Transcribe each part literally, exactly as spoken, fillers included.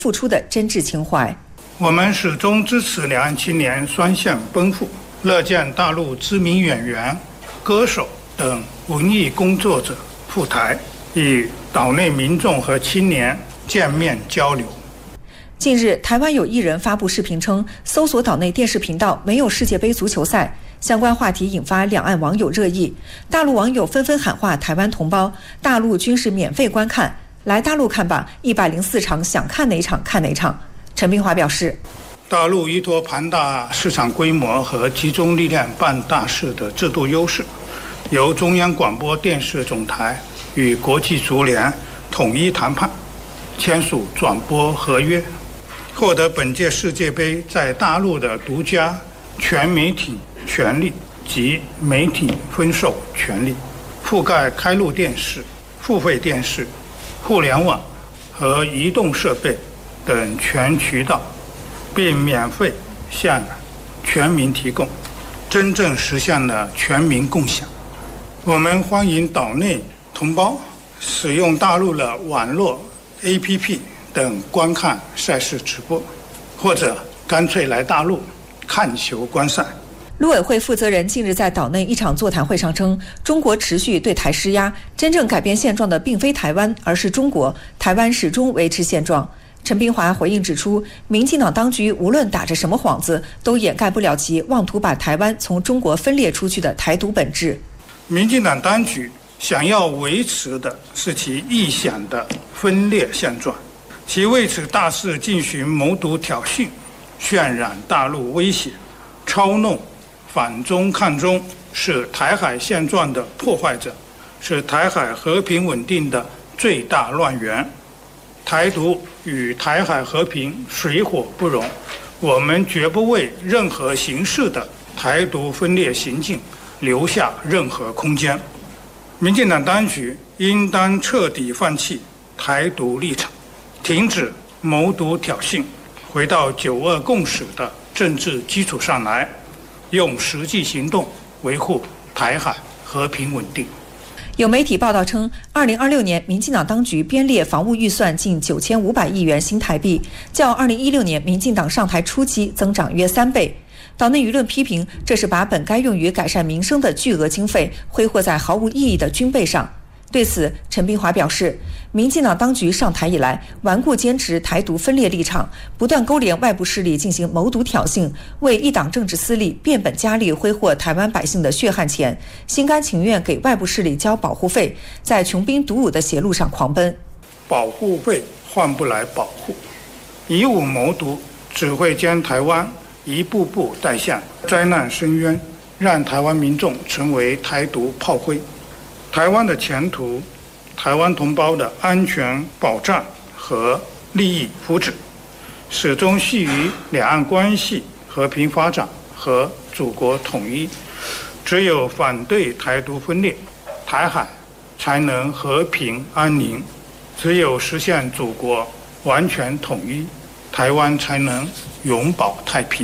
付出的真挚情怀。 我们始终支持两岸青年双向奔赴，乐见大陆知名演员、歌手等文艺工作者赴台，与岛内民众和青年见面交流。 近日，台湾有艺人发布视频称，搜索岛内电视频道没有世界杯足球赛，相关话题引发两岸网友热议。大陆网友纷纷喊话台湾同胞，大陆均是免费观看，来大陆看吧，一百零四场，想看哪场看哪场。陈炳华表示， 大陆依托庞大市场规模和集中力量办大事的制度优势，由中央广播电视总台与国际足联统一谈判，签署转播合约，获得本届世界杯在大陆的独家全媒体权利及媒体分售权利，覆盖开路电视、付费电视、互联网和移动设备等全渠道，并免费向全民提供，真正实现了全民共享。我们欢迎岛内同胞使用大陆的网络 A P P 等观看赛事直播，或者干脆来大陆看球观赛。 陆委会负责人近日在岛内一场座谈会上称，中国持续对台施压，真正改变现状的并非台湾，而是中国，台湾始终维持现状。陈炳华回应指出，民进党当局无论打着什么幌子，都掩盖不了其妄图把台湾从中国分裂出去的台独本质。 民进党当局想要维持的是其臆想的分裂现状，其为此大肆进行谋独挑衅，渲染大陆威胁，操弄反中抗中，是台海现状的破坏者，是台海和平稳定的最大乱源。台独与台海和平水火不容，我们绝不为任何形式的台独分裂行径留下任何空间。民进党当局应当彻底放弃台独立场，停止谋独挑衅，回到九二共识的政治基础上来，用实际行动维护台海和平稳定。 有媒体报道称，二零二六年民进党当局编列防务预算近九千五百亿元新台币，较二零一六年民进党上台初期增长约三倍。岛内舆论批评，这是把本该用于改善民生的巨额经费挥霍在毫无意义的军备上。对此，陈炳华表示，民进党当局上台以来，顽固坚持台独分裂立场，不断勾连外部势力进行谋独挑衅，为一党政治私利变本加厉挥霍台湾百姓的血汗钱，心甘情愿给外部势力交保护费，在穷兵黩武的邪路上狂奔。 保护费换不来保护，以武谋独只会将台湾一步步带向灾难深渊，让台湾民众成为台独炮灰。台湾的前途，台湾同胞的安全保障和利益福祉，始终系于两岸关系和平发展和祖国统一。只有反对台独分裂，台海才能和平安宁；只有实现祖国完全统一，台湾才能永保太平。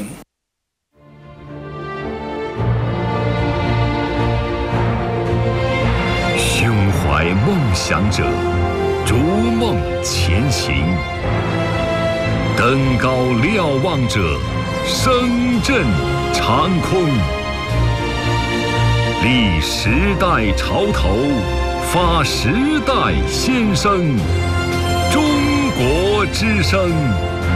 胸怀梦想者，逐梦前行；登高瞭望者，声震长空。立时代潮头，发时代先声。中国之声。